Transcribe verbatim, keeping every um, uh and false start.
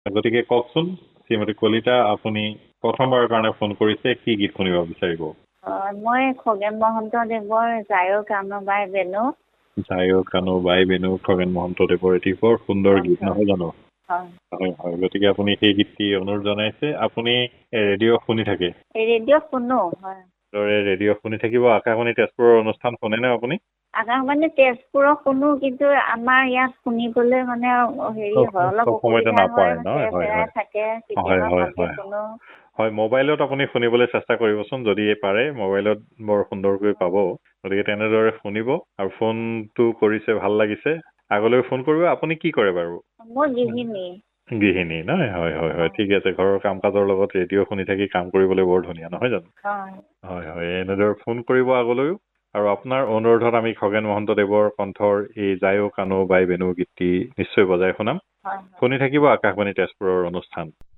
গতিকে কওকচোন শ্ৰীমতী কলিতা, আপুনি প্ৰথমবাৰৰ কাৰণে ফোন কৰিছে, কি গীত শুনিব বিচাৰিব? হয়, মই খগেন মহন্তদেৱৰ যায়ো কানুবাই বেনু। যায়ো কানুবাই বেনু খগেন মহন্তদেৱৰ এটি বৰ সুন্দৰ গীত, নহয় জানো? হয় হয়, গতিকে আপুনি সেই গীতটি অনুৰোধ জনাইছে। আপুনি ৰেডিঅ' শুনি থাকে? ৰেডিঅ' শুনো, হয়। ৰেডিঅ' শুনি থাকিব। আকাশবাণী তেজপুৰৰ অনুষ্ঠান শুনেনে আপুনি? আকাশবাণী তেজপুৰৰ শুনো, কিন্তু আমাৰ ইয়াত শুনিবলৈ মানে হেৰি হয়, অলপ সময়তে অসুবিধা হয়, নাপায়, নহয়? হয় হেৰাই হয় থাকে, হয় কেতিয়াবা হয় ভালকে হয় শুনো। হয়, মোবাইলত আপুনি শুনিবলৈ চেষ্টা কৰিবচোন, যদি পাৰে। মোবাইলত বৰ সুন্দৰকৈ পাব। গতিকে তেনেদৰে শুনিব। আৰু ফোনটো কৰিছে, ভাল লাগিছে। আগলৈ ফোন কৰিব। আপুনি কি কৰে বাৰু? মই গৃহিণী। গৃহিণী, নহয়? হয় হয় হয়, ঠিক আছে। ঘৰৰ কাম কাজৰ লগত ৰেডিঅ' শুনি থাকি কাম কৰিবলৈ বৰ ধুনীয়া, নহয় জানো? হয় হয় হয়, এনেদৰে ফোন কৰিব আগলৈও। আৰু আপোনাৰ অনুৰোধত আমি খগেন মহন্তদেৱৰ কণ্ঠৰ এই যায়ো কানুবাই বেনু গীতটি নিশ্চয় বজাই শুনাম। শুনি থাকিব আকাশবাণী তেজপুৰৰ অনুষ্ঠান।